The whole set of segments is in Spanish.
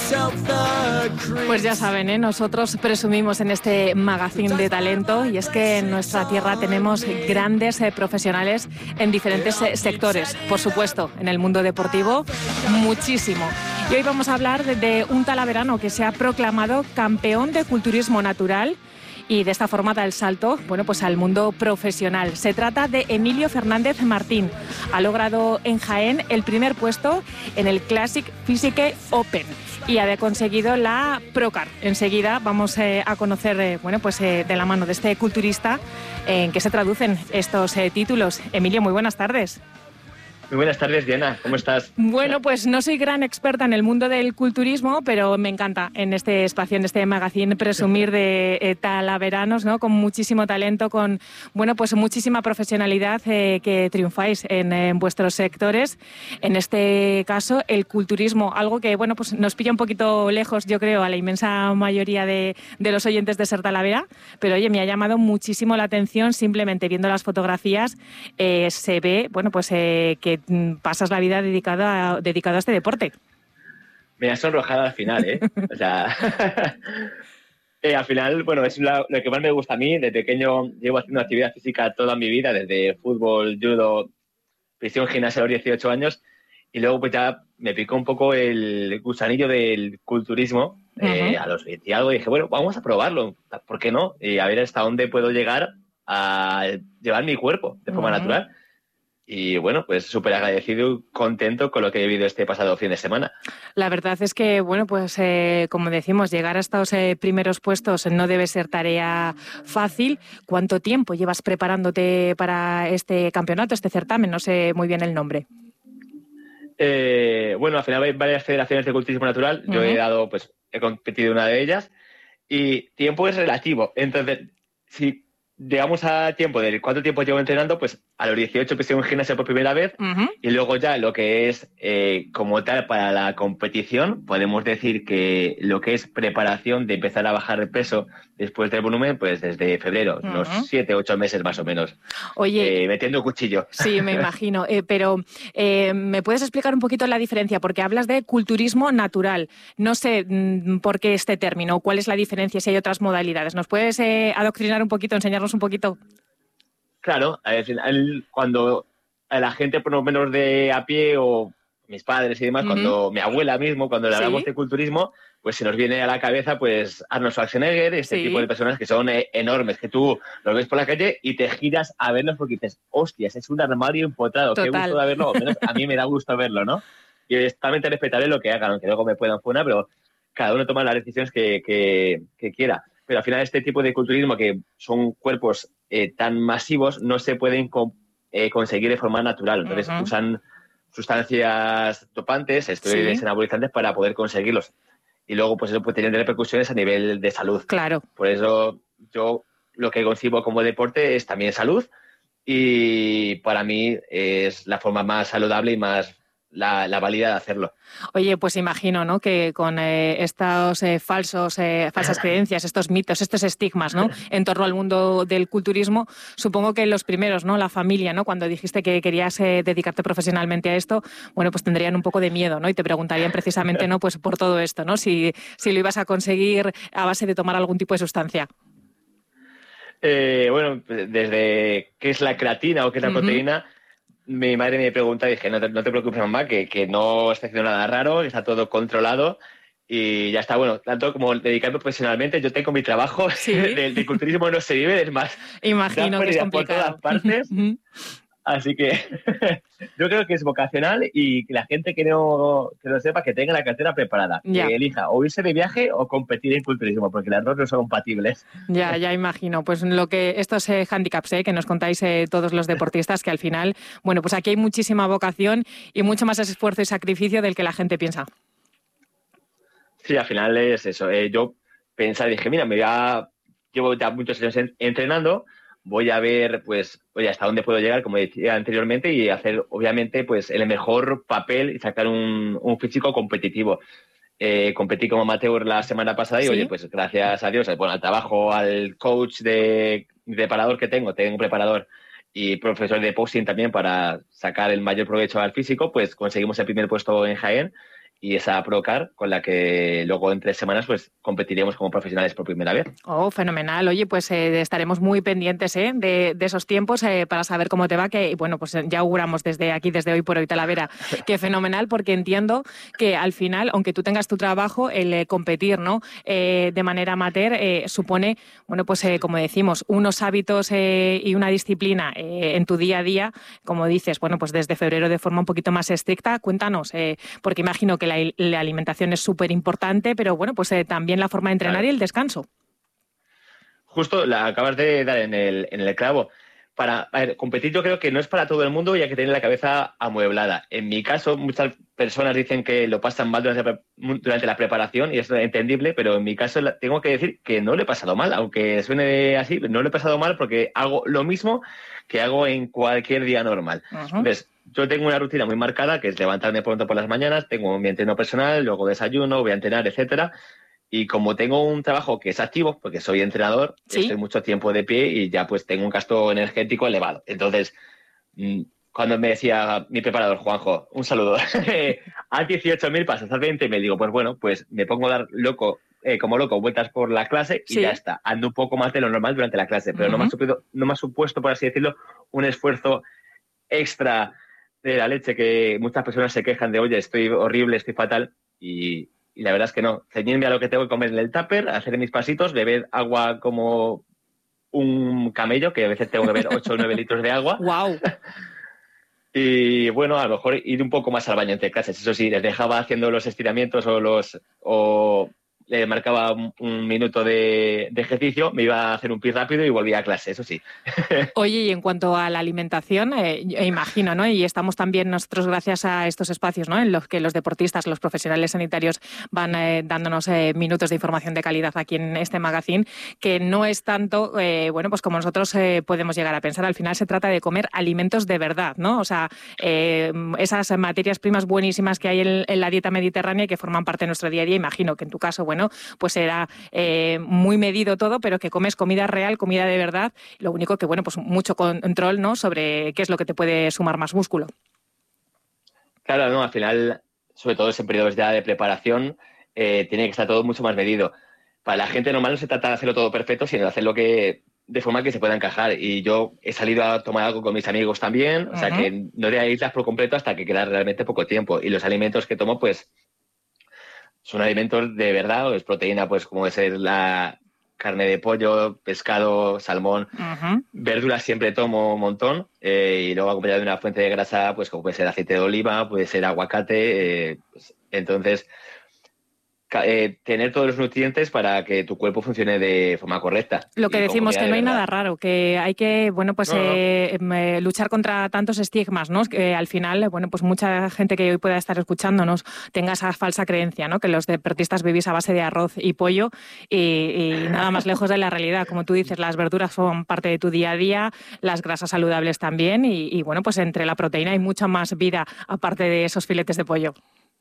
Pues ya saben, nosotros presumimos en este magazine de talento, y es que en nuestra tierra tenemos grandes profesionales en diferentes sectores. Por supuesto, en el mundo deportivo, muchísimo. Y hoy vamos a hablar de un talaverano que se ha proclamado campeón de culturismo natural y de esta forma da el salto, bueno, pues al mundo profesional. Se trata de Emilio Fernández Martín. Ha logrado en Jaén el primer puesto en el Classic Physique Open y ha conseguido la Procar. Enseguida vamos a conocer, bueno, pues de la mano de este culturista en qué se traducen estos títulos. Emilio, muy buenas tardes. Muy buenas tardes, Diana. ¿Cómo estás? Bueno, pues no soy gran experta en el mundo del culturismo, pero me encanta en este espacio, en este magazine, presumir de talaveranos, ¿no? Con muchísimo talento, con, bueno, pues muchísima profesionalidad que triunfáis en vuestros sectores. En este caso, el culturismo, algo que, bueno, pues nos pilla un poquito lejos, yo creo, a la inmensa mayoría de los oyentes de Ser Talavera, pero oye, me ha llamado muchísimo la atención, simplemente viendo las fotografías, se ve, bueno, pues que pasas la vida dedicado a este deporte. Me ha sonrojado al final, ¿eh? O sea, al final, bueno, es lo que más me gusta a mí. De pequeño llevo haciendo actividad física toda mi vida, desde fútbol, judo, prisión, gimnasia a los 18 años, y luego pues ya me picó un poco el gusanillo del culturismo a los 20 y algo, y dije, bueno, vamos a probarlo, ¿por qué no? Y a ver hasta dónde puedo llegar a llevar mi cuerpo de forma natural. Y bueno, pues súper agradecido y contento con lo que he vivido este pasado fin de semana. La verdad es que, bueno, pues como decimos, llegar a estos primeros puestos no debe ser tarea fácil. ¿Cuánto tiempo llevas preparándote para este campeonato, este certamen? No sé muy bien el nombre. Bueno, al final hay varias federaciones de culturismo natural. Yo he competido en una de ellas y tiempo es relativo. Entonces, si llegamos a tiempo de cuánto tiempo llevo entrenando, pues a los 18 empecé en gimnasia por primera vez y luego ya lo que es como tal para la competición, podemos decir que lo que es preparación de empezar a bajar de peso después del volumen, pues desde febrero, unos 7, 8 meses más o menos. Oye, metiendo cuchillo. Sí, me imagino, pero ¿me puedes explicar un poquito la diferencia? Porque hablas de culturismo natural. No sé por qué este término, cuál es la diferencia, si hay otras modalidades. ¿Nos puedes adoctrinar un poquito, enseñarnos un poquito? Claro, al final, cuando a la gente por lo menos de a pie o mis padres y demás, cuando mi abuela mismo, cuando le hablamos de culturismo, pues se nos viene a la cabeza pues Arnold Schwarzenegger, este tipo de personas que son enormes, que tú los ves por la calle y te giras a verlos porque dices, hostias, es un armario empotrado, qué gusto de verlo, o menos a mí me da gusto verlo, ¿no? Y totalmente respetaré lo que hagan, aunque luego me puedan funar, pero cada uno toma las decisiones que quiera. Pero al final este tipo de culturismo, que son cuerpos tan masivos, no se pueden conseguir de forma natural. Entonces usan sustancias dopantes, esteroides anabolizantes para poder conseguirlos. Y luego pues eso puede tener repercusiones a nivel de salud. Claro. Por eso yo lo que concibo como deporte es también salud, y para mí es la forma más saludable y más la válida de hacerlo. Oye, pues imagino, ¿no?, que con estos falsas creencias, estos mitos, estos estigmas, ¿no?, en torno al mundo del culturismo, supongo que los primeros, ¿no?, la familia, ¿no?, cuando dijiste que querías dedicarte profesionalmente a esto, bueno, pues tendrían un poco de miedo, ¿no?, y te preguntarían precisamente, ¿no?, pues por todo esto, ¿no?, si lo ibas a conseguir a base de tomar algún tipo de sustancia. Bueno, desde qué es la creatina o qué es la proteína, mi madre me pregunta y dije, no te preocupes, mamá, que no está haciendo nada raro, que está todo controlado y ya está. Bueno, tanto como dedicarme profesionalmente, yo tengo mi trabajo, del culturismo no se vive, es más, imagino que es complicado por todas partes. Así que yo creo que es vocacional y que la gente que no sepa, que tenga la cartera preparada, que elija o irse de viaje o competir en culturismo, porque las dos no son compatibles. Ya imagino. Pues estos handicaps que nos contáis todos los deportistas, que al final, bueno, pues aquí hay muchísima vocación y mucho más esfuerzo y sacrificio del que la gente piensa. Sí, al final es eso. Yo pensé, dije, mira, llevo ya muchos años entrenando, voy a ver pues oye, hasta dónde puedo llegar, como decía anteriormente, y hacer obviamente pues el mejor papel y sacar un físico competitivo. Competí como amateur la semana pasada y oye, pues gracias a Dios, bueno, al trabajo, al coach de preparador que tengo un preparador y profesor de posing también para sacar el mayor provecho al físico, pues conseguimos el primer puesto en Jaén y esa Procar con la que luego en 3 semanas pues competiremos como profesionales por primera vez. Oh, fenomenal. Oye, pues estaremos muy pendientes de esos tiempos para saber cómo te va, que bueno, pues ya auguramos desde aquí, desde Hoy por Hoy Talavera, que fenomenal, porque entiendo que al final, aunque tú tengas tu trabajo, el competir, ¿no? De manera amateur supone, bueno, pues como decimos, unos hábitos y una disciplina en tu día a día, como dices, bueno, pues desde febrero de forma un poquito más estricta. Cuéntanos, porque imagino que la alimentación es súper importante, pero bueno, pues también la forma de entrenar y el descanso. Justo la acabas de dar en el clavo. A ver, competir yo creo que no es para todo el mundo y hay que tener la cabeza amueblada. En mi caso, muchas personas dicen que lo pasan mal durante la preparación y es entendible, pero en mi caso tengo que decir que no lo he pasado mal, aunque suene así, no lo he pasado mal porque hago lo mismo que hago en cualquier día normal. Entonces, yo tengo una rutina muy marcada, que es levantarme pronto por las mañanas, tengo mi entreno personal, luego desayuno, voy a entrenar, etcétera. Y como tengo un trabajo que es activo, porque soy entrenador, ¿Sí? Estoy mucho tiempo de pie y ya pues tengo un gasto energético elevado. Entonces, cuando me decía mi preparador, Juanjo, un saludo, haz 18.000 pasos, haz 20, me digo, pues bueno, pues me pongo a dar como loco vueltas por la clase y ya está. Ando un poco más de lo normal durante la clase, pero no me ha supuesto, por así decirlo, un esfuerzo extra de la leche, que muchas personas se quejan de, oye, estoy horrible, estoy fatal, y la verdad es que no. Ceñirme a lo que tengo que comer en el tupper, hacer mis pasitos, beber agua como un camello, que a veces tengo que beber 8 o 9 litros de agua. ¡Wow! Y bueno, a lo mejor ir un poco más al baño entre clases. Eso sí, les dejaba haciendo los estiramientos o le marcaba un minuto de ejercicio, me iba a hacer un pis rápido y volvía a clase, eso sí. Oye, y en cuanto a la alimentación, imagino, ¿no? Y estamos también nosotros gracias a estos espacios, ¿no? En los que los deportistas, los profesionales sanitarios van dándonos minutos de información de calidad aquí en este magazine, que no es tanto, bueno, pues como nosotros podemos llegar a pensar. Al final se trata de comer alimentos de verdad, ¿no? O sea, esas materias primas buenísimas que hay en la dieta mediterránea y que forman parte de nuestro día a día. Imagino que en tu caso, bueno, pues era muy medido todo, pero que comes comida real, comida de verdad. Lo único que, bueno, pues mucho control, ¿no?, sobre qué es lo que te puede sumar más músculo. Claro, no, al final, sobre todo en periodos ya de preparación, tiene que estar todo mucho más medido. Para la gente normal no se trata de hacerlo todo perfecto, sino de hacerlo de forma que se pueda encajar. Y yo he salido a tomar algo con mis amigos también, o sea que no de aislas por completo hasta que queda realmente poco tiempo. Y los alimentos que tomo, pues, son alimentos de verdad, o es proteína, pues como es la carne de pollo, pescado, salmón, verduras siempre tomo un montón, y luego acompañado de una fuente de grasa, pues como puede ser aceite de oliva, puede ser aguacate, pues, entonces tener todos los nutrientes para que tu cuerpo funcione de forma correcta. Lo que decimos, que no hay nada raro, que hay que, bueno, pues luchar contra tantos estigmas, ¿no? Que al final, bueno, pues mucha gente que hoy pueda estar escuchándonos tenga esa falsa creencia, ¿no?, que los deportistas vivís a base de arroz y pollo y nada más lejos de la realidad. Como tú dices, las verduras son parte de tu día a día, las grasas saludables también y bueno, pues entre la proteína hay mucha más vida aparte de esos filetes de pollo.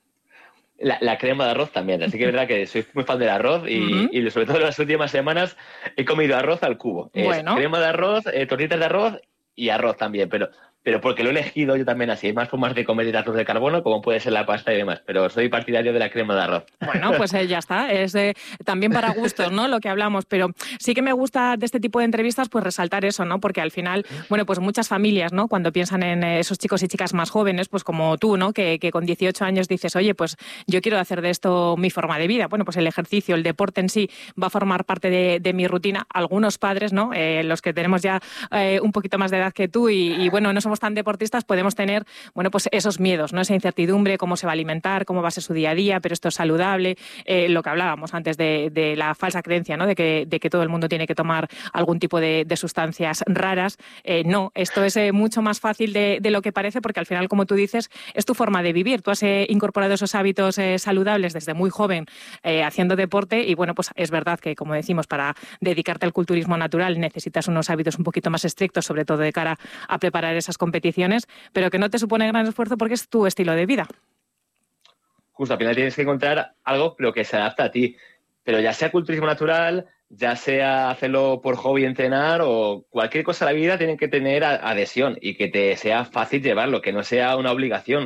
La crema de arroz también, así que es verdad que soy muy fan del arroz y sobre todo en las últimas semanas he comido arroz al cubo. Bueno. Crema de arroz, tortitas de arroz y arroz también, pero porque lo he elegido yo también así. Hay más formas de comer hidratos de carbono, como puede ser la pasta y demás, pero soy partidario de la crema de arroz. Bueno, pues ya está. Es también para gustos, ¿no?, lo que hablamos, pero sí que me gusta de este tipo de entrevistas pues resaltar eso, ¿no?, porque al final, bueno, pues muchas familias, ¿no?, cuando piensan en esos chicos y chicas más jóvenes, pues como tú, ¿no?, que con 18 años dices, oye, pues yo quiero hacer de esto mi forma de vida. Bueno, pues el ejercicio, el deporte en sí va a formar parte de mi rutina. Algunos padres, ¿no?, los que tenemos ya un poquito más de edad que tú y bueno, no somos tan deportistas, podemos tener, bueno, pues esos miedos, ¿no?, esa incertidumbre, cómo se va a alimentar, cómo va a ser su día a día, pero esto es saludable, lo que hablábamos antes de la falsa creencia, ¿no?, de que todo el mundo tiene que tomar algún tipo de sustancias raras. No, esto es mucho más fácil de lo que parece, porque al final, como tú dices, es tu forma de vivir. Tú has incorporado esos hábitos saludables desde muy joven haciendo deporte y bueno, pues es verdad que, como decimos, para dedicarte al culturismo natural necesitas unos hábitos un poquito más estrictos, sobre todo de cara a preparar esas competiciones, pero que no te supone gran esfuerzo porque es tu estilo de vida. Justo, al final tienes que encontrar algo pero que se adapta a ti. Pero ya sea culturismo natural, ya sea hacerlo por hobby, entrenar o cualquier cosa en la vida, tienen que tener adhesión y que te sea fácil llevarlo, que no sea una obligación.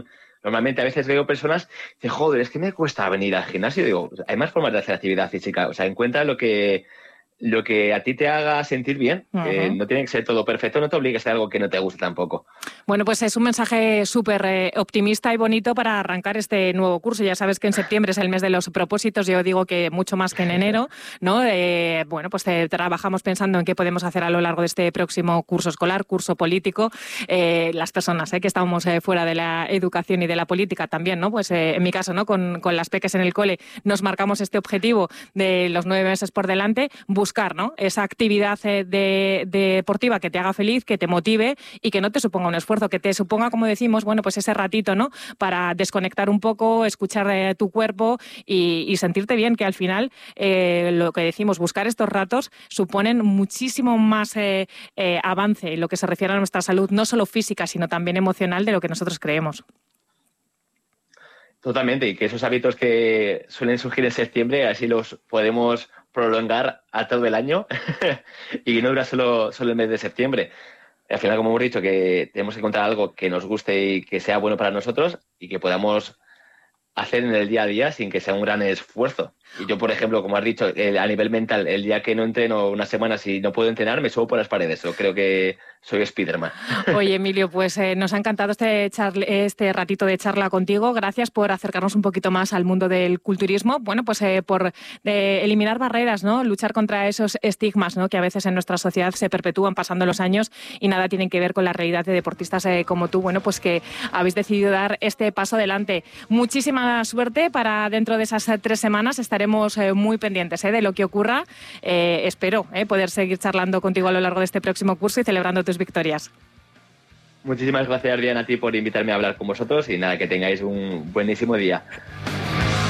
normalmente a veces veo personas que dicen, joder, es que me cuesta venir al gimnasio. Y digo, hay más formas de hacer actividad física. O sea, encuentra lo que a ti te haga sentir bien. No tiene que ser todo perfecto, no te obligues a hacer algo que no te guste tampoco. Bueno, pues es un mensaje súper optimista y bonito para arrancar este nuevo curso. Ya sabes que en septiembre es el mes de los propósitos, yo digo que mucho más que en enero, ¿no? Bueno, pues trabajamos pensando en qué podemos hacer a lo largo de este próximo curso escolar, curso político. Las personas que estamos fuera de la educación y de la política también, ¿no? Pues en mi caso, ¿no? Con las peques en el cole nos marcamos este objetivo de los 9 meses por delante, buscar, ¿no? Esa actividad deportiva que te haga feliz, que te motive y que no te suponga un esfuerzo, que te suponga, como decimos, bueno, pues ese ratito, ¿no? Para desconectar un poco, escuchar tu cuerpo y sentirte bien, que al final lo que decimos, buscar estos ratos suponen muchísimo más avance en lo que se refiere a nuestra salud, no solo física, sino también emocional, de lo que nosotros creemos. Totalmente, y que esos hábitos que suelen surgir en septiembre, así los podemos prolongar a todo el año y no dura solo el mes de septiembre. Al final, como hemos dicho, que tenemos que encontrar algo que nos guste y que sea bueno para nosotros y que podamos hacer en el día a día sin que sea un gran esfuerzo. Y yo, por ejemplo, como has dicho, a nivel mental, el día que no entreno una semana, si no puedo entrenar, me subo por las paredes. Yo creo que soy Spiderman. Oye, Emilio, pues nos ha encantado este ratito de charla contigo. Gracias por acercarnos un poquito más al mundo del culturismo. Bueno, pues por eliminar barreras, ¿no? Luchar contra esos estigmas, ¿no? Que a veces en nuestra sociedad se perpetúan pasando los años y nada tienen que ver con la realidad de deportistas como tú. Bueno, pues que habéis decidido dar este paso adelante. Muchísima suerte para dentro de esas 3 semanas. Estaremos muy pendientes de lo que ocurra. Espero poder seguir charlando contigo a lo largo de este próximo curso y celebrando tus victorias. Muchísimas gracias, Diana, a ti por invitarme a hablar con vosotros y nada, que tengáis un buenísimo día.